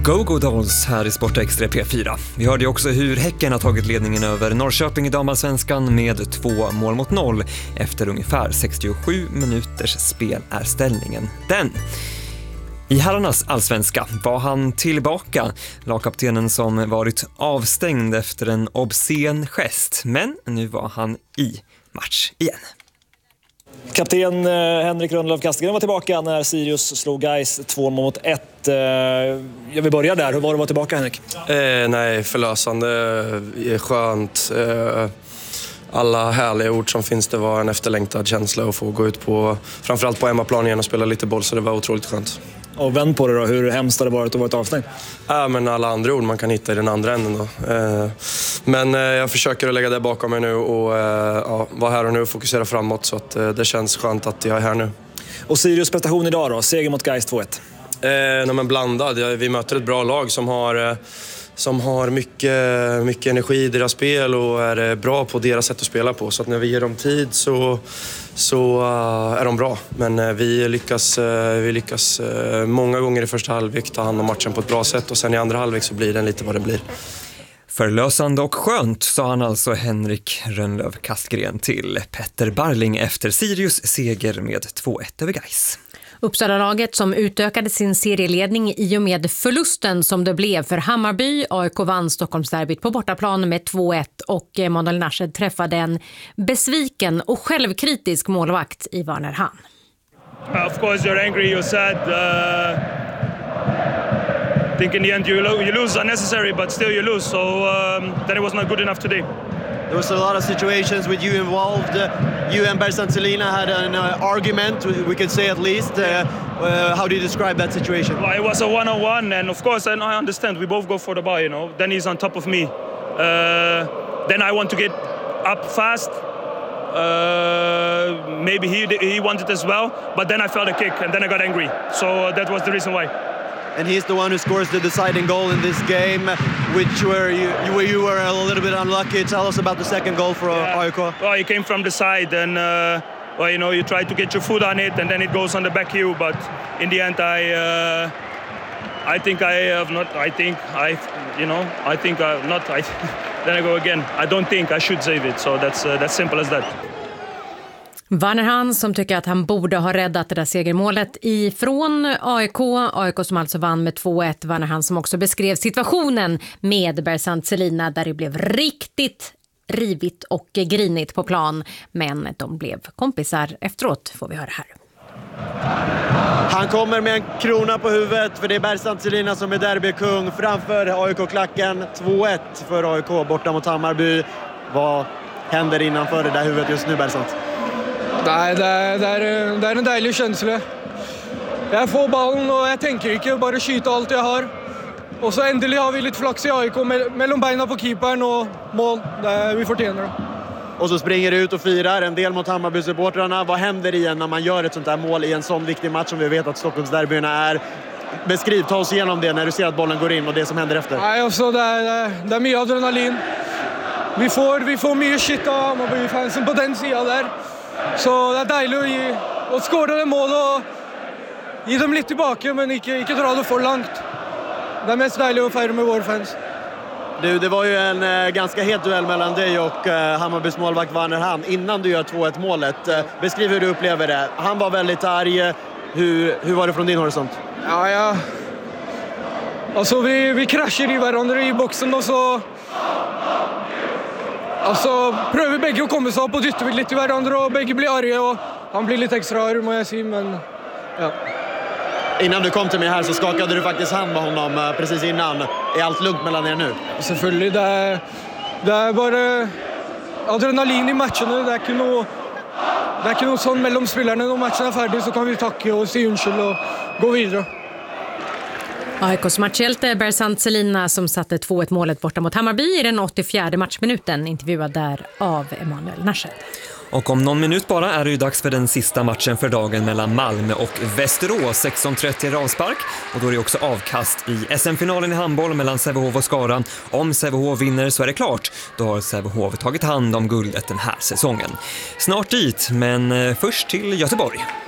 Go Dolls här i Sportextra P4. Vi hörde också hur Häcken har tagit ledningen över Norrköping i damallsvenskan med 2-0 efter ungefär 67 minuters spel är ställningen den. I herrarnas allsvenska var han tillbaka, lagkaptenen som varit avstängd efter en obscen gest, men nu var han i match igen. Kapten Henrik Rönnlöf Kastegren var tillbaka när Sirius slog Gais 2-1. Jag vill börja där. Hur var det att vara tillbaka, Henrik? Nej, förlösande, skönt. Alla härliga ord som finns, det var en efterlängtad känsla att få gå ut på, framförallt på hemmaplan igen och spela lite boll, så det var otroligt skönt. Och vänd på det då, hur hemskt har det varit att vara avstängd? Men alla andra ord man kan hitta i den andra änden då. Men jag försöker att lägga det bakom mig nu och vara här och nu och fokusera framåt, så att det känns skönt att jag är här nu. Och Sirius prestation idag då, seger mot Gais 2-1? Men blandad. Vi möter ett bra lag som har mycket energi i deras spel och är bra på deras sätt att spela på. Så att när vi ger dem tid så är de bra. Men vi lyckas många gånger i första halvlek ta hand om matchen på ett bra sätt. Och sen i andra halvlek så blir den lite vad det blir. Förlösande och skönt, sa han alltså Henrik Rönnlöf Kastegren till Petter Barling efter Sirius seger med 2-1 över Gais. Uppsala-laget som utökade sin serieledning i och med förlusten som det blev för Hammarby. AIK vann Stockholmsderbyt på bortaplan med 2-1 och Emanuel Nashed träffade en besviken och självkritisk målvakt i Werner Hahn. Of course you're angry, you're sad. I think in the end you lose unnecessary, but still you lose. So then it was not good enough today. There was a lot of situations with you involved. You and Bersant Celina had an argument, we could say at least. How do you describe that situation? Well, it was a one-on-one, and of course, I understand. We both go for the ball, you know. Then he's on top of me. Then I want to get up fast. Maybe he wanted as well, but then I felt a kick, and then I got angry. So that was the reason why. And he's the one who scores the deciding goal in this game, which you were a little bit unlucky. Tell us about the second goal for AIK. Well, he came from the side, and you try to get your foot on it, and then it goes on the back heel. But in the end, then I go again. I don't think I should save it. So that's simple as that. Werner Hahn som tycker att han borde ha räddat det där segermålet ifrån AIK som alltså vann med 2-1. Werner Hahn som också beskrev situationen med Bersant Celina där det blev riktigt rivigt och grinigt på plan. Men de blev kompisar efteråt, får vi höra här. Han kommer med en krona på huvudet, för det är Bersant Celina som är derbykung framför AIK-klacken. 2-1 för AIK borta mot Hammarby. Vad händer innanför det där huvudet just nu, Bersant? Nej, det är en deilig känsla. Jag får bollen och jag tänker inte, bara skjuta allt jag har. Och så äntligen har vi lite flax i AIK mellan benen på keepern och mål. Vi förtjänar det. Och så springer det ut och firar en del mot Hammarby-supportrarna. Vad händer igen när man gör ett sånt här mål i en sån viktig match som vi vet att Stockholmsderbyna är? Beskriv, ta oss igenom det när du ser att bollen går in och det som händer efter. Nej, alltså, det är mycket adrenalin. Vi får mycket shit av Hammarby-fansen på den sidan där. Så det är dejligt att skåra det mål och ge dem lite tillbaka, men inte dra det för långt. Det är mest dejligt att fira med våra fans. Du, det var ju en ganska het duell mellan dig och Hammarbys målvakt Werner Hahn innan du gör 2-1 målet. Beskriv hur du upplever det. Han var väldigt arg. Hur var det från din horisont? Ja. Alltså vi kraschar i varandra i boxen och så... Alltså, prøver begge å komme seg opp og dytter litt i hverandre, og begge blir arge, og han blir litt ekstra arg, må jeg si, men ja. Innan du kom till mig här så skakade du faktiskt hand med honom precis innan. Är allt lugnt mellan er nu? Selvfølgelig, det er bare adrenalin i matchene, det er ikke noe sånn mellom spillerne. Når matchen er ferdig så kan vi takke og si unnskyld og gå videre. AIKs matchhjälte Bersant Celina som satte 2-1 målet borta mot Hammarby i den 84:e matchminuten, intervjuad där av Emanuel Nashed. Och om någon minut bara är det ju dags för den sista matchen för dagen mellan Malmö och Västerås. 16:30 avspark, och då är det också avkast i SM-finalen i handboll mellan Sävehof och Skara. Om Sävehof vinner så är det klart. Då har Sävehof tagit hand om guldet den här säsongen. Snart dit, men först till Göteborg.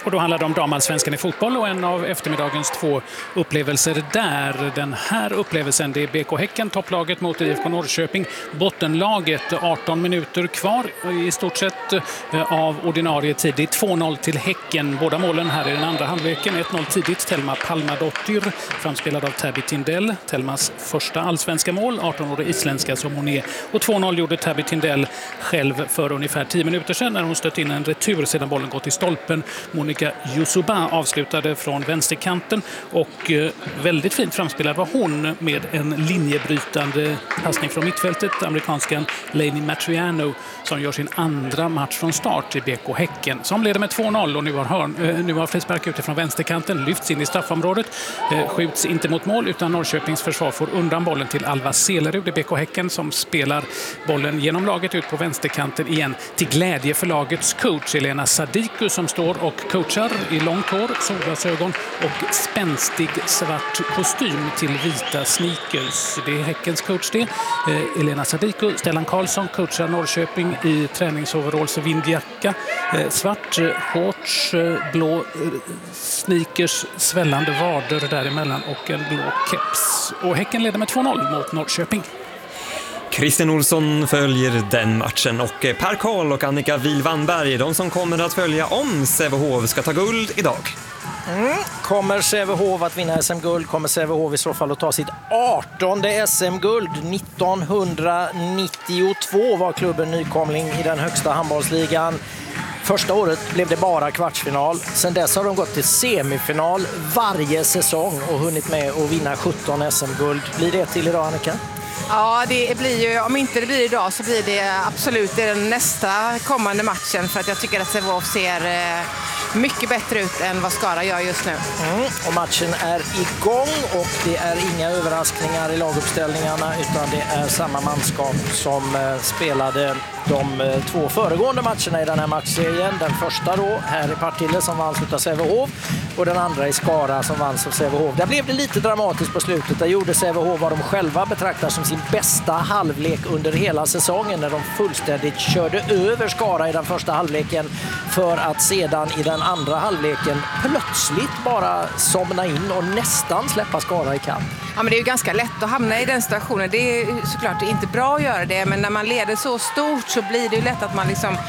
Och då handlar det om damallsvenskan i fotboll och en av eftermiddagens 2 upplevelser där. Den här upplevelsen, det är BK Häcken, topplaget mot IFK Norrköping, bottenlaget. 18 minuter kvar i stort sett av ordinarie tid. Det är 2-0 till Häcken. Båda målen här i den andra halvleken. 1-0 tidigt, Telma Palmadottir, framspelad av Täby Tindell. Telmas första allsvenska mål, 18-årig isländska som hon är. Och 2-0 gjorde Täby Tindell själv för ungefär 10 minuter sedan när hon stött in en retur sedan bollen gått i stolpen. Monica Yusuba avslutade från vänsterkanten och väldigt fint framspelad var hon med en linjebrytande passning från mittfältet. Amerikanskan Lainey Matriano som gör sin andra match från start i BK Häcken som leder med 2-0 och nu har frispark utifrån vänsterkanten, lyfts in i straffområdet, skjuts inte mot mål utan Norrköpings försvar får undan bollen till Alva Selerud. Det är BK Häcken som spelar bollen genom laget ut på vänsterkanten igen till glädje för lagets coach Elena Sadiku som står och coachar i långt hår, solglasögon och spänstig svart kostym till vita sneakers. Det är Häckens coach det. Elena Sadiku, Stellan Karlsson coachar Norrköping i träningsoveralls och vindjacka, svart shorts, blå sneakers, svällande vader däremellan och en blå keps. Och Häcken leder med 2-0 mot Norrköping. Christian Olsson följer den matchen och Per Karl och Annika Wihl-Wannberg, de som kommer att följa om Sävehof ska ta guld idag. Kommer Sävehof att vinna SM-guld? Kommer Sävehof i så fall att ta sitt 18:e SM-guld? 1992 var klubben nykomling i den högsta handbollsligan. Första året blev det bara kvartsfinal. Sen dess har de gått till semifinal varje säsong och hunnit med att vinna 17 SM-guld. Blir det till idag, Annika? Ja, det blir ju, om inte det blir idag så blir det absolut den nästa kommande matchen, för att jag tycker att Sävehof ser mycket bättre ut än vad Skara gör just nu. Och matchen är igång och det är inga överraskningar i laguppställningarna utan det är samma manskap som spelade de 2 föregående matcherna i den här matchserien. Den första då här i Partille som vanns utav Sävehof och den andra i Skara som vanns av Sävehof. Där blev det lite dramatiskt på slutet. Där gjorde Sävehof vad de själva betraktar som sin bästa halvlek under hela säsongen när de fullständigt körde över Skara i den första halvleken för att sedan i den andra halvleken plötsligt bara somna in och nästan släppa Skara i kamp. Ja, men det är ju ganska lätt att hamna i den situationen. Det är såklart inte bra att göra det, men när man leder så stort så blir det ju lätt att man liksom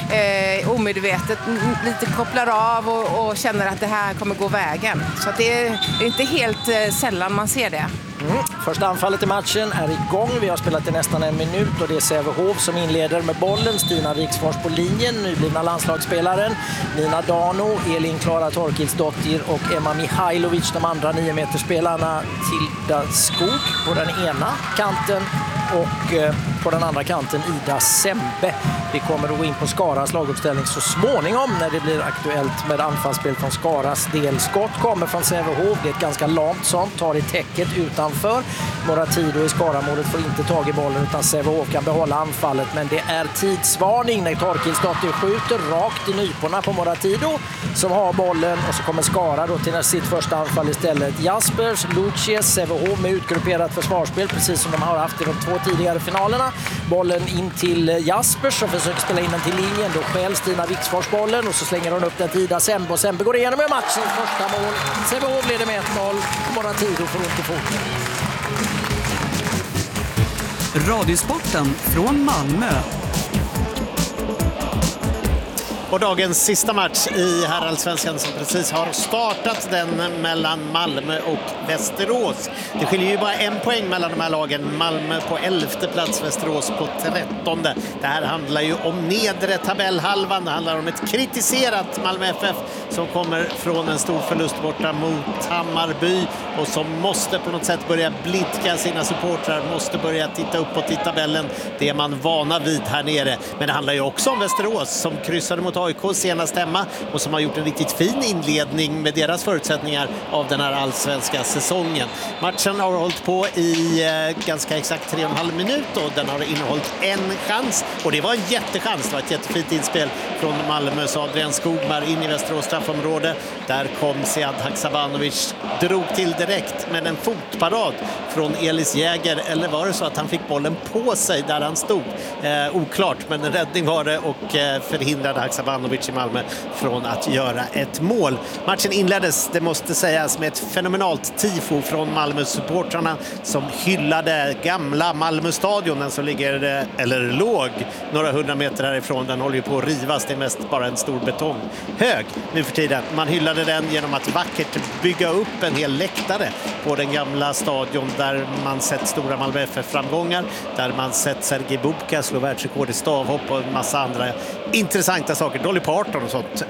omedvetet lite kopplar av och känner att det här kommer gå vägen. Så att det är inte helt sällan man ser det. Första anfallet i matchen är igång. Vi har spelat i nästan en minut och det är Sävehof som inleder med bollen. Stina Riksfors på linjen, nyblivna landslagsspelaren. Nina Dano, Elin Klara Torkilsdottir och Emma Mihailovic, de andra 9-meterspelarna. Tilda Skog på den ena kanten och på den andra kanten Ida Sembe. Vi kommer att gå in på Skaras laguppställning så småningom när det blir aktuellt med anfallsspel från Skaras del. Skott kommer från Sävehof, det är ett ganska lamt sånt, tar i täcket utanför. Moratido i Skaramålet får inte tag i bollen utan Sävehof kan behålla anfallet, men det är tidsvarning när Torkilsdottir skjuter rakt i nyporna på Moratido som har bollen och så kommer Skara då till sitt första anfall istället. Jaspers, Lucies, Sävehof med utgrupperat försvarsspel precis som de har haft i de 2 tidigare finalerna. Bollen in till Jaspers som försöker spela in den till linjen. Då skäl Stina Riksfors bollen och så slänger hon upp den till Ida Sembe och Sembe går igenom med matchens första mål. Sävehof leder med 1-0 och Moratido får ont i foten. Radiosporten från Malmö. Och dagens sista match i herrallsvenskan som precis har startat, den mellan Malmö och Västerås. Det skiljer ju bara 1 poäng mellan de här lagen. Malmö på 11:e plats, Västerås på 13:e. Det här handlar ju om nedre tabellhalvan. Det handlar om ett kritiserat Malmö FF som kommer från en stor förlust borta mot Hammarby och som måste på något sätt börja blidka sina supportrar, måste börja titta uppåt i tabellen. Det är man vana vid här nere. Men det handlar ju också om Västerås som kryssade mot AIK senast hemma och som har gjort en riktigt fin inledning med deras förutsättningar av den här allsvenska säsongen. Matchen har hållit på i ganska exakt 3,5 minuter och den har innehållit en chans och det var en jättechans. Det var ett jättefint inspel från Malmös Adrian Skogmar in i Västerås straffområde Där kom Sead Haksabanovic, drog till direkt med en fotparad från Elis Jäger, eller var det så att han fick bollen på sig där han stod? Oklart, men en räddning var det och förhindrade Haksabanovic i Malmö från att göra ett mål. Matchen inleddes, det måste sägas, med ett fenomenalt tifo från Malmö-supportrarna som hyllade gamla Malmö-stadion, den som ligger, eller låg, några 100 meter härifrån. Den håller ju på att rivas, det är mest bara en stor betonghög nu för tiden. Man hyllade den genom att vackert bygga upp en hel läktare på den gamla stadion där man sett stora Malmö FF-framgångar, där man sett Sergej Bubka slå världsrekord i stavhopp och en massa andra intressanta saker. Dolly Parton och sånt.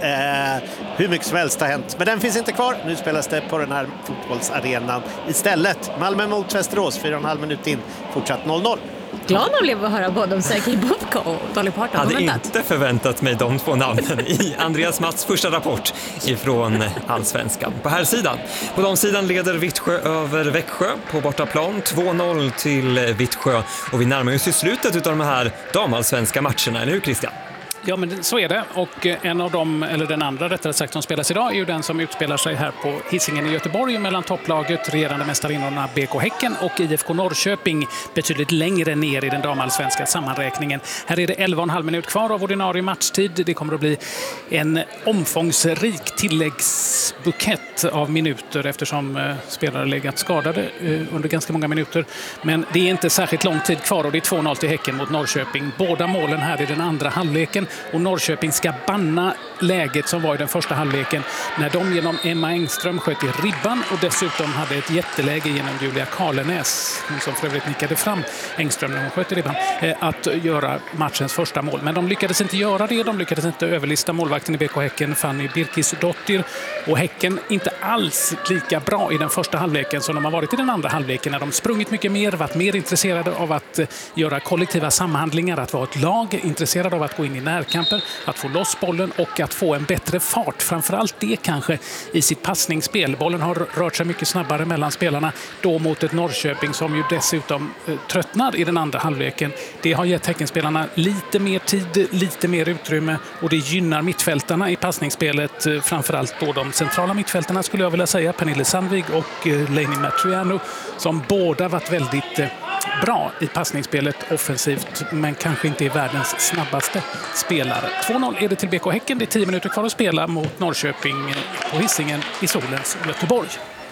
Hur mycket som helst har hänt. Men den finns inte kvar. Nu spelas det på den här fotbollsarenan istället. Malmö mot Västerås, 4,5 minuter in. Fortsatt 0-0. Glad man blev att höra både om Sergej Bubka och Dolly Parton. Hade inte förväntat mig de två namnen i Andreas Matts första rapport ifrån Allsvenskan. På här sidan. På de sidan leder Vittsjö över Växjö på bortaplan. 2-0 till Vittsjö. Och vi närmar oss i slutet av de här damallsvenska matcherna. Eller hur, Christian? Ja, men så är det. Och en av dem, eller den andra rättare sagt, som spelas idag är ju den som utspelar sig här på Hisingen i Göteborg mellan topplaget, regerande mästarinnorna BK Häcken och IFK Norrköping, betydligt längre ner i den damallsvenska sammanräkningen. Här är det 11,5 minut kvar av ordinarie matchtid. Det kommer att bli en omfångsrik tilläggsbukett av minuter eftersom spelare legat skadade under ganska många minuter. Men det är inte särskilt lång tid kvar och det är 2-0 till Häcken mot Norrköping. Båda målen här i den andra halvleken. Och Norrköping ska banna läget som var i den första halvleken när de genom Emma Engström sköt i ribban och dessutom hade ett jätteläge genom Julia Karlenäs, som för övrigt nickade fram Engström när hon sköt i ribban, att göra matchens första mål. Men de lyckades inte göra det. De lyckades inte överlista målvakten i BK Häcken, Fanny Birkisdottir. Och Häcken inte alls lika bra i den första halvleken som de har varit i den andra halvleken, när de sprungit mycket mer, varit mer intresserade av att göra kollektiva samhandlingar, att vara ett lag, intresserade av att gå in i närkamper, att få loss bollen och att få en bättre fart. Framförallt det kanske i sitt passningsspel. Bollen har rört sig mycket snabbare mellan spelarna då mot ett Norrköping som ju dessutom tröttnar i den andra halvleken. Det har gett Häckenspelarna lite mer tid, lite mer utrymme och det gynnar mittfältarna i passningsspelet. Framförallt då de centrala mittfältarna skulle jag vilja säga, Pernille Sandvig och Lainey Matriano, som båda varit väldigt bra i passningsspelet offensivt, men kanske inte är världens snabbaste spelare. 2-0 är det till BK Häcken. Det är 10 minuter kvar att spela mot Norrköping på Hisingen i solens Göteborg.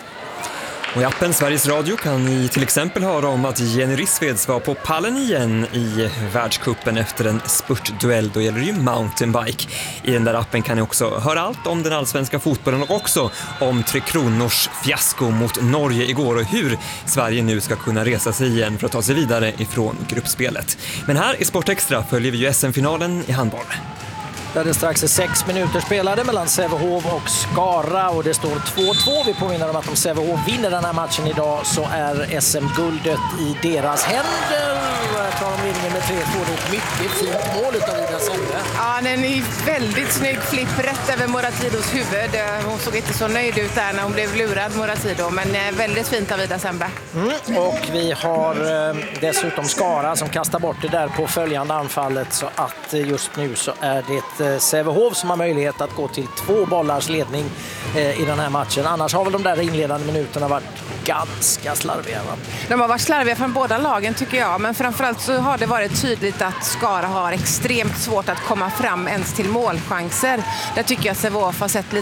Och i appen Sveriges Radio kan ni till exempel höra om att Jenny Rissveds var på pallen igen i världscupen efter en spurtduell. Då gäller det ju mountainbike. I den där appen kan ni också höra allt om den allsvenska fotbollen och också om Tre Kronors fiasko mot Norge igår och hur Sverige nu ska kunna resa sig igen för att ta sig vidare ifrån gruppspelet. Men här i Sportextra följer vi ju SM-finalen i handboll. Där det strax är 6 minuter spelade mellan Sävehof och Skara och det står 2-2. Vi påminner om att om Sävehof vinner den här matchen idag så är SM-guldet i deras händer. Jag tar de vinningen med 3-2. Det är ett mycket fint mål utav Ida Sembe. Ja, den är väldigt snygg flipp rätt över Moratidos huvud. Hon såg inte så nöjd ut där när hon blev lurad, Moratido, men väldigt fint av Ida Sembe. Och vi har dessutom Skara som kastar bort det där på följande anfallet, så att just nu så är det Sävehof som har möjlighet att gå till 2 bollars ledning i den här matchen. Annars har väl de där inledande minuterna varit ganska slarviga. Va? De har varit slarviga från båda lagen tycker jag, men framförallt så har det varit tydligt att Skara har extremt svårt att komma fram ens till målchanser. Där tycker jag att Sävehof har sett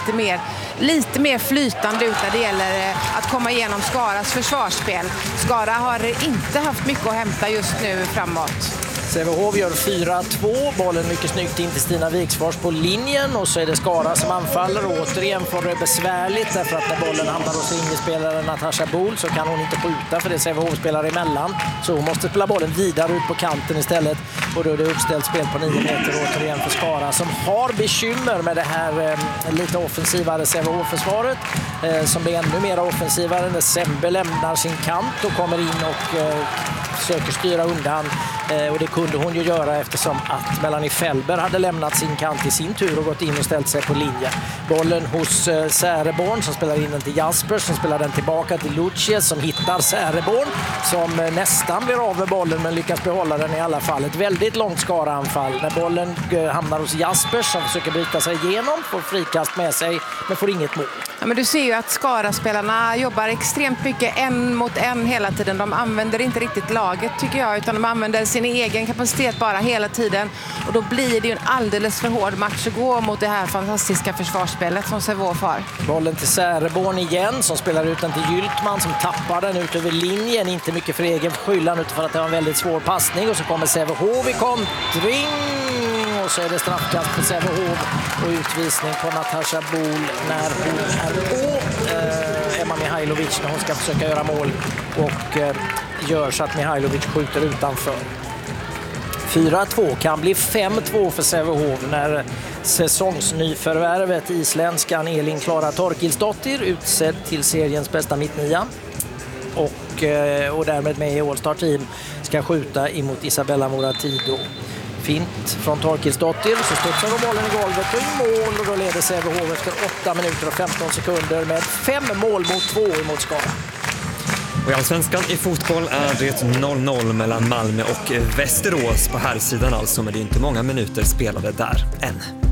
lite mer flytande ut när det gäller att komma igenom Skaras försvarsspel. Skara har inte haft mycket att hämta just nu framåt. Sävehof gör 4-2, bollen mycket snyggt in till Stina Viksfors på linjen och så är det Skara som anfaller och återigen får det besvärligt därför att när bollen hamnar hos inspelaren Natasha Bohl så kan hon inte skjuta för det är Sävehof-spelare emellan, så hon måste spela bollen vidare ut på kanten istället och då är det uppställt spel på 9 meter återigen för Skara som har bekymmer med det här lite offensivare Sävehof-försvaret som blir ännu mer offensivare när Sembe lämnar sin kant och kommer in och försöker styra undan och det kunde hon ju göra eftersom att Melanie Felber hade lämnat sin kant i sin tur och gått in och ställt sig på linje. Bollen hos Säreborn som spelar in den till Jasper som spelar den tillbaka till Lucia som hittar Säreborn som nästan blir av med bollen men lyckas behålla den i alla fall. Ett väldigt långt Skara-anfall när bollen hamnar hos Jasper som försöker bryta sig igenom, får frikast med sig men får inget mål. Ja, men du ser ju att Skara-spelarna jobbar extremt mycket en mot en hela tiden. De använder inte riktigt laget tycker jag utan de använder sin egen kapacitet bara hela tiden. Och då blir det ju en alldeles för hård match att gå mot det här fantastiska försvarsspelet som Sävehof har. Bollen till Säreborn igen som spelar ut den till Gyltman som tappar den ut över linjen. Inte mycket för egen skyllan utan för att det var en väldigt svår passning. Och så kommer Sävehof i kontring. Och så är det straffkast på Sävehof och utvisning på Natasha Bol när hon är på Emma Mihailovic när hon ska försöka göra mål och gör så att Mihailovic skjuter utanför. 4-2 kan bli 5-2 för Sävehof när säsongsnyförvärvet isländskan Elin Klara Torkilsdottir utsedd till seriens bästa mittnia och därmed med i All-Star Team ska skjuta emot Isabella Moratido. Fint från Torkilsdottir så studsar de bollen i golvet och i mål och då leder Sävehof efter 8 minuter och 15 sekunder med 5 mål mot 2 emot Skara. Och i Allsvenskan i fotboll är det 0-0 mellan Malmö och Västerås på här sidan alltså, men det är inte många minuter spelade där än.